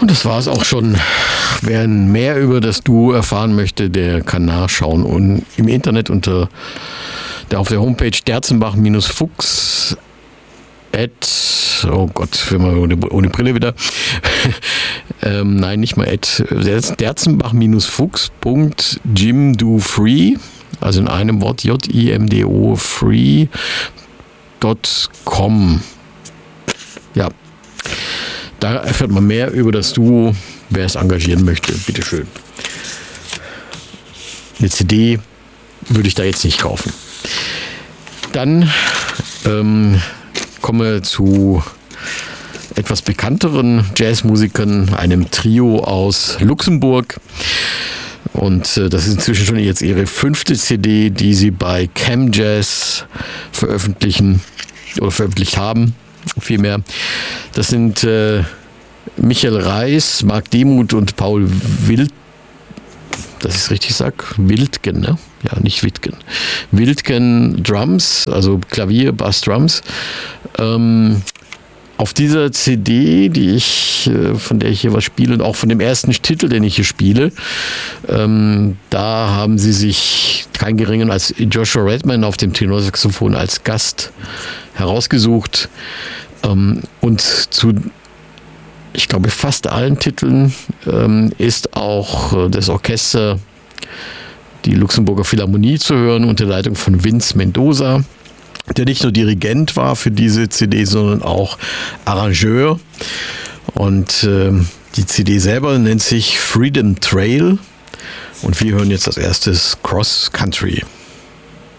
Und das war es auch schon. Wer mehr über das Duo erfahren möchte, der kann nachschauen. Und im Internet auf der Homepage derzenbach-fuchs oh Gott, für mal ohne Brille wieder. Nein, nicht mal derzenbach-fuchs.jimdofree, also in einem Wort, JIMDO free.com. Ja, da erfährt man mehr über das Duo, wer es engagieren möchte, bitteschön. Eine CD würde ich da jetzt nicht kaufen. Dann kommen wir zu etwas bekannteren Jazzmusikern, einem Trio aus Luxemburg. Und das ist inzwischen schon jetzt ihre 5. CD, die sie bei Cam Jazz veröffentlicht haben, vielmehr. Das sind Michael Reis, Marc Demuth und Paul dass ich es richtig sage, Wildgen, ne? Ja, nicht Wittgen. Wildgen Drums, also Klavier, Bass, Drums. Auf dieser CD, von der ich hier was spiele und auch von dem ersten Titel, den ich hier spiele, da haben sie sich keinen geringeren als Joshua Redman auf dem Tenorsaxophon als Gast herausgesucht. Und zu, ich glaube, fast allen Titeln ist auch das Orchester, die Luxemburger Philharmonie, zu hören unter Leitung von Vince Mendoza, der nicht nur Dirigent war für diese CD, sondern auch Arrangeur. Und die CD selber nennt sich Freedom Trail. Und wir hören jetzt als erstes Cross Country.